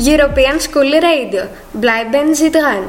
European School Radio. Bleiben Sie dran.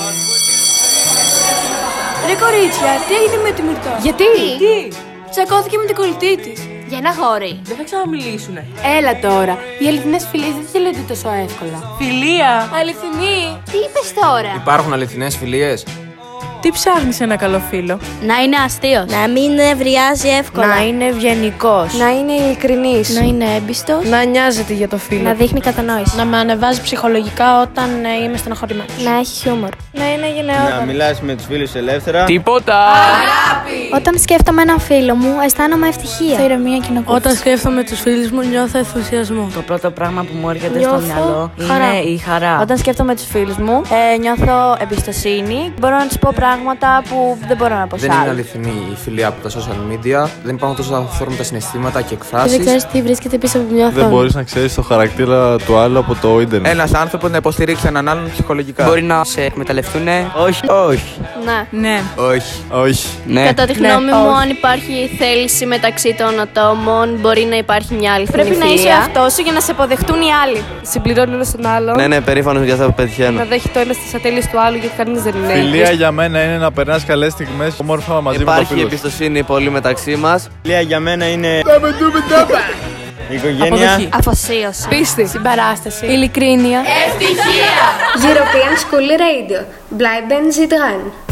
Ρε κορίτσια, τι έγινε με τη Μυρτώ? Γιατί? Τσακώθηκε με την κολλητή της. Για ένα γόρι. Δεν θα ξαναμιλήσουνε. Έλα τώρα. Οι αληθινές φιλίες δεν τελειώνται τόσο εύκολα. Φιλία! Αληθινή. Τι είπες τώρα? Υπάρχουν αληθινές φιλίες? Τι ψάχνεις ένα καλό φίλο? Να είναι αστείος. Να μην νευριάζει εύκολα. Να είναι ευγενικός. Να είναι ειλικρινής. Να είναι έμπιστος. Να νοιάζεται για το φίλο. Να δείχνει κατανόηση. Να με ανεβάζει ψυχολογικά όταν είμαι στενοχωρημένος. Να έχει χιούμορ. Να είναι γενναιόδωρος. Να μιλάς με τους φίλους ελεύθερα. Τίποτα! Όταν σκέφτομαι έναν φίλο μου, αισθάνομαι ευτυχία. Ηρεμία και Όταν σκέφτομαι τους φίλους μου, νιώθω ενθουσιασμό. Το πρώτο πράγμα που μου έρχεται Νιώθω στο μυαλό χαρά. είναι η χαρά. Όταν σκέφτομαι τους φίλους μου, νιώθω εμπιστοσύνη. Μπορώ να τους πω πράγματα που δεν μπορώ να πω σε Δεν είναι άλλους. αληθινή η φιλία από τα social media. Δεν υπάρχουν τόσο αυθόρμητα συναισθήματα και εκφράσεις. Δεν ξέρεις τι βρίσκεται πίσω από μια Δεν οθόνη. μπορείς να ξέρεις το χαρακτήρα του άλλου από το ίντερνετ. Ένας άνθρωπος να υποστηρίξει έναν άλλον ψυχολογικά. Μπορεί να σε εκμεταλλευτούνε. Όχι, όχι. Ναι. Όχι. Όχι. Ναι. Κατά τη γνώμη μου, αν υπάρχει θέληση μεταξύ των ατόμων, μπορεί να υπάρχει μια αληθινή Πρέπει να φιλία. είσαι αυτό σου για να σε αποδεχτούν οι άλλοι. Συμπληρώνει όλο τον άλλο. Ναι, περήφανος για αυτό που πετυχαίνω. Να δέχει το ένα στις ατέλειες του άλλου, γιατί κανείς δεν είναι. Φιλία για μένα είναι να περνάς καλές στιγμές όμορφα μαζί με το Υπάρχει φίλο σου. εμπιστοσύνη πολύ μεταξύ μας. Φιλία για μένα είναι οικογένεια. Αποδοχή. Αφοσίωση. Πίστη. Συμπαράσταση. Ειλικρίνεια. European School Radio. Bleiben Sie dran.